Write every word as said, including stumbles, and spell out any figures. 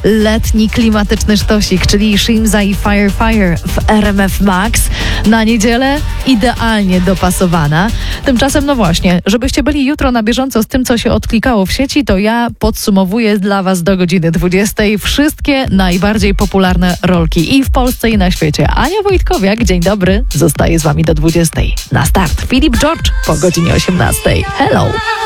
letni klimatyczny sztosik, czyli Shimza i Fire Fire w R M F Max. Na niedzielę idealnie dopasowana. Tymczasem, no właśnie, żebyście byli jutro na bieżąco z tym, co się odklikało w sieci, to ja podsumowuję dla Was do godziny dwudziestej wszystkie najbardziej popularne rolki i w Polsce, i na świecie. Ania Wojtkowiak, dzień dobry, zostaje z Wami do dwudziestej. Na start Filip George po godzinie osiemnastej. Hello!